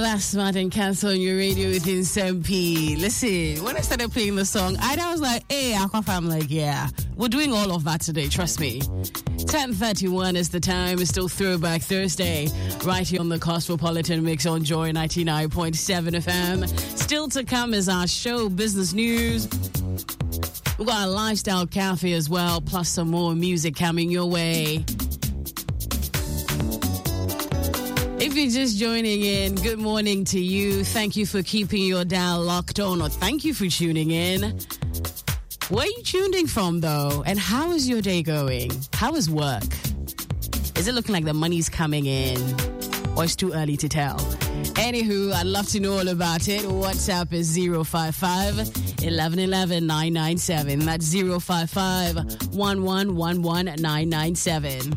Glass Smart and Cancel on your radio with SMP. Listen, when I started playing the song, I was like, hey, Aquafa, I'm like, yeah, we're doing all of that today, trust me. 10:31 is the time. It's still Throwback Thursday, right here on the Cosmopolitan Mix on Joy 99.7 FM. Still to come is our show, Business News. We've got a lifestyle cafe as well, plus some more music coming your way. If you're just joining in, good morning to you. Thank you for keeping your dial locked on, or thank you for tuning in. Where are you tuning from, though? And how is your day going? How is work? Is it looking like the money's coming in? Or it's too early to tell? Anywho, I'd love to know all about it. WhatsApp is 055 1111 997. That's 055 1111 997.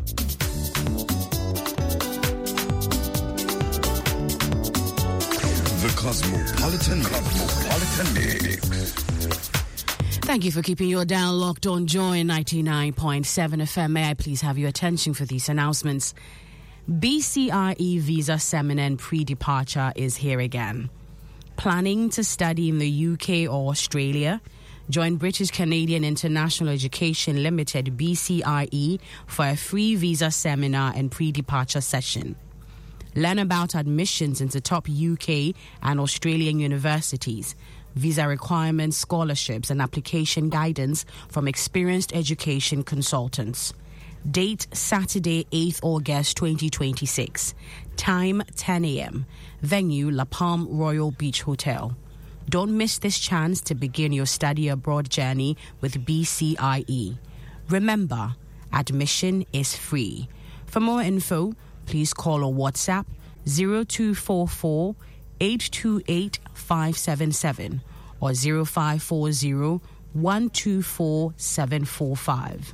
The Cosmopolitan Mix. Thank you for keeping your dial locked on Joy 99.7 FM. May I please have your attention for these announcements? BCRE Visa Seminar and Pre-Departure is here again. Planning to study in the UK or Australia? Join British Canadian International Education Limited BCRE for a free visa seminar and pre-departure session. Learn about admissions into top UK and Australian universities, visa requirements, scholarships, and application guidance from experienced education consultants. Date Saturday, 8th August 2026. Time 10 a.m. Venue La Palm Royal Beach Hotel. Don't miss this chance to begin your study abroad journey with BCIE. Remember, admission is free. For more info, please call or WhatsApp 0244 828 577 or 0540 124 745.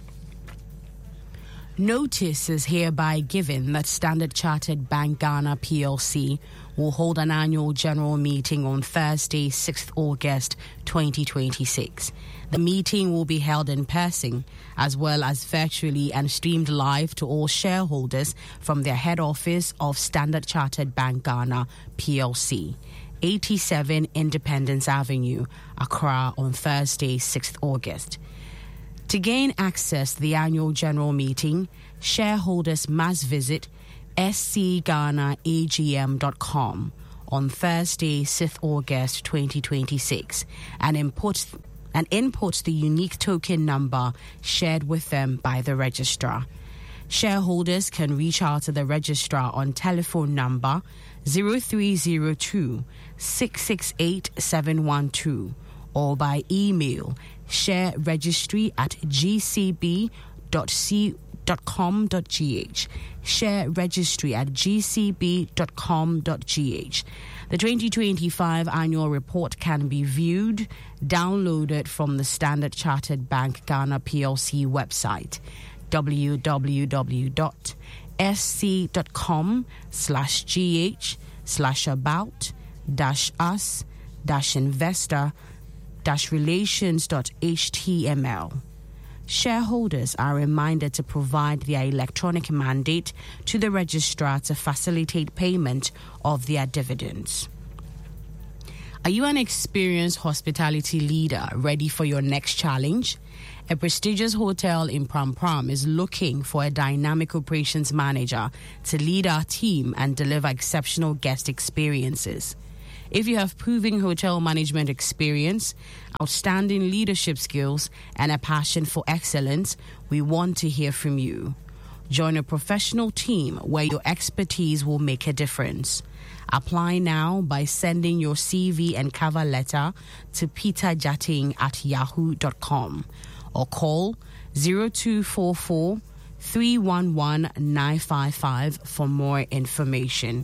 Notice is hereby given that Standard Chartered Bank Ghana PLC will hold an annual general meeting on Thursday, 6th August 2026. The meeting will be held in person as well as virtually and streamed live to all shareholders from their head office of Standard Chartered Bank Ghana PLC, 87 Independence Avenue, Accra, on Thursday, 6th August. To gain access to the annual general meeting, shareholders must visit scghanaagm.com on Thursday, 6th August 2026 and input the unique token number shared with them by the registrar. Shareholders can reach out to the registrar on telephone number 0302 668 712 or by email shareregistry@gcb.com.gh. shareregistry@gcb.com.gh. The 2025 annual report can be viewed, downloaded from the Standard Chartered Bank Ghana PLC website, www.sc.com/gh/about-us-investor-relations.html. Shareholders are reminded to provide their electronic mandate to the registrar to facilitate payment of their dividends. Are you an experienced hospitality leader ready for your next challenge? A prestigious hotel in Pram Pram is looking for a dynamic operations manager to lead our team and deliver exceptional guest experiences. If you have proven hotel management experience, outstanding leadership skills, and a passion for excellence, we want to hear from you. Join a professional team where your expertise will make a difference. Apply now by sending your CV and cover letter to peterjatting@yahoo.com or call 0244 311 955 for more information.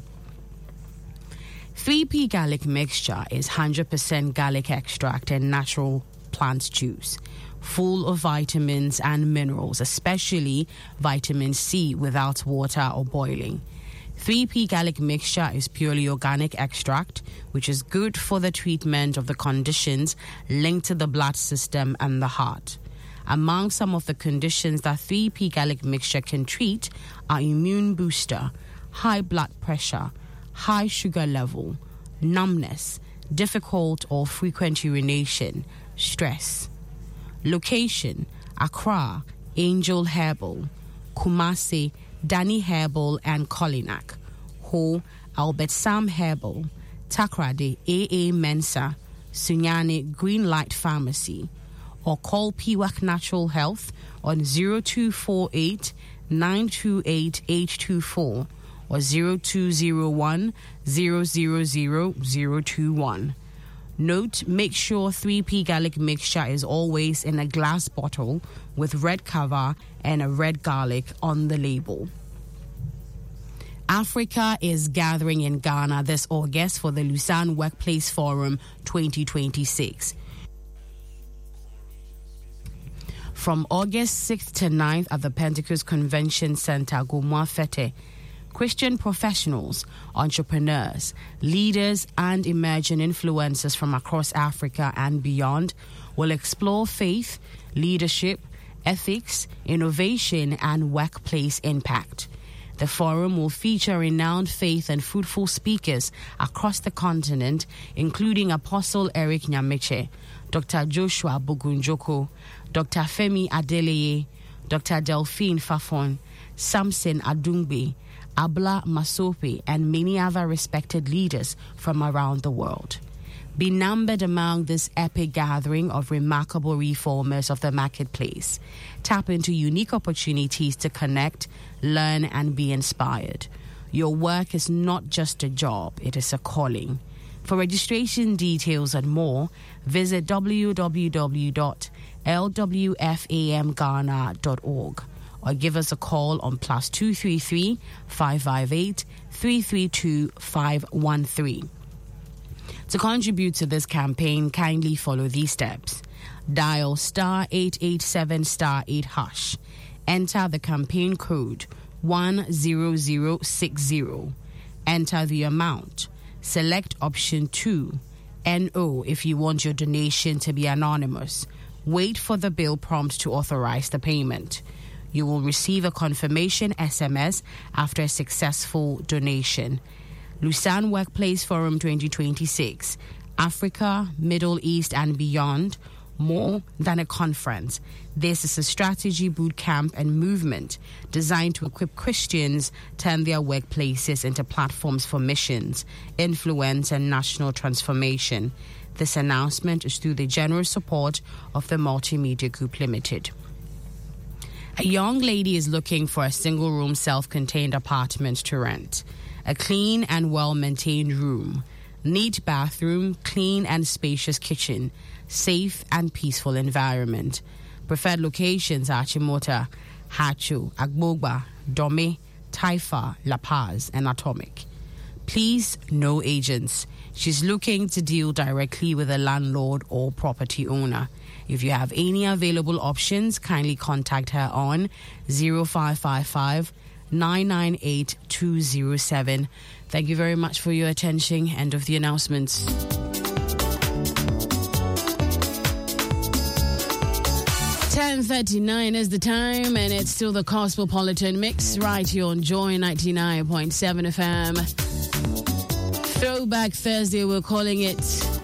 3P garlic mixture is 100% garlic extract and natural plant juice, full of vitamins and minerals, especially vitamin C, without water or boiling. 3P garlic mixture is purely organic extract, which is good for the treatment of the conditions linked to the blood system and the heart. Among some of the conditions that 3P garlic mixture can treat are immune booster, high blood pressure, high sugar level, numbness, difficult or frequent urination, stress. Location, Accra, Angel Herbal, Kumasi, Danny Herbal and Kolinak, Ho, Albert Sam Herbal, Takrade, AA Mensa, Sunyani Green Light Pharmacy, or call PWAC Natural Health on 0248 928 824 or 0201 000 021. Note, make sure 3P garlic mixture is always in a glass bottle with red cover and a red garlic on the label. Africa is gathering in Ghana this August for the Lausanne Workplace Forum 2026. From August 6th to 9th at the Pentecost Convention Center, Gomwa Fete, Christian professionals, entrepreneurs, leaders, and emerging influencers from across Africa and beyond will explore faith, leadership, ethics, innovation, and workplace impact. The forum will feature renowned faith and fruitful speakers across the continent, including Apostle Eric Nyamiche, Dr. Joshua Bugunjoko, Dr. Femi Adeleye, Dr. Delphine Fafon, Samson Adungbe, Abla Masope, and many other respected leaders from around the world. Be numbered among this epic gathering of remarkable reformers of the marketplace. Tap into unique opportunities to connect, learn, and be inspired. Your work is not just a job, it is a calling. For registration details and more, visit www.lwfamghana.org or give us a call on +233 558 332 513. To contribute to this campaign, kindly follow these steps. Dial *887*8#. Enter the campaign code 10060. Enter the amount. Select option 2, NO, if you want your donation to be anonymous. Wait for the bill prompt to authorize the payment. You will receive a confirmation SMS after a successful donation. Lausanne Workplace Forum 2026, Africa, Middle East, and beyond. More than a conference, this is a strategy boot camp and movement designed to equip Christians turn their workplaces into platforms for missions, influence, and national transformation. This announcement is through the generous support of the Multimedia Group Limited. A young lady is looking for a single-room self-contained apartment to rent. A clean and well-maintained room, neat bathroom, clean and spacious kitchen, safe and peaceful environment. Preferred locations are Chimota, Hachu, Agbogba, Dome, Taifa, La Paz, and Atomic. Please, no agents. She's looking to deal directly with a landlord or property owner. If you have any available options, kindly contact her on 0555 998 207. Thank you very much for your attention. End of the announcements. .39 is the time, and it's still the Cosmopolitan Mix right here on Joy 99.7 FM. Throwback Thursday, we're calling it.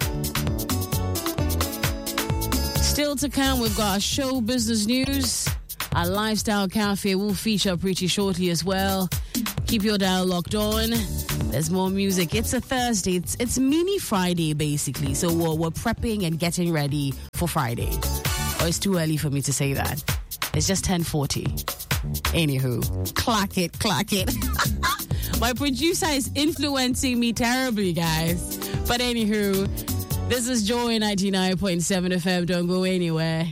Still to come, we've got our show business news. Our lifestyle cafe will feature pretty shortly as well. Keep your dial locked on. There's more music. It's a Thursday. It's mini Friday, basically. So we're prepping and getting ready for Friday. Or it's too early for me to say that. It's just 10:40. Anywho, clack it. My producer is influencing me terribly, guys. But anywho, this is Joy 99.7 FM. Don't go anywhere.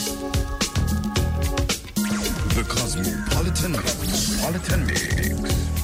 The Cosmopolitan Mix.